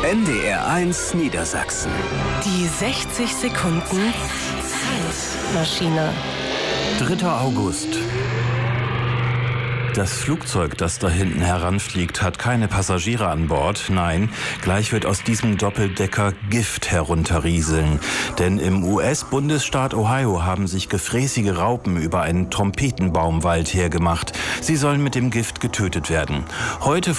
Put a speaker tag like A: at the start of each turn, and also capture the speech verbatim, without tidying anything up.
A: N D R eins Niedersachsen.
B: Die sechzig Sekunden Zeitmaschine.
C: dritter August. Das Flugzeug, das da hinten heranfliegt, hat keine Passagiere an Bord. Nein, gleich wird aus diesem Doppeldecker Gift herunterrieseln. Denn im U S-Bundesstaat Ohio haben sich gefräßige Raupen über einen Trompetenbaumwald hergemacht. Sie sollen mit dem Gift getötet werden. Heute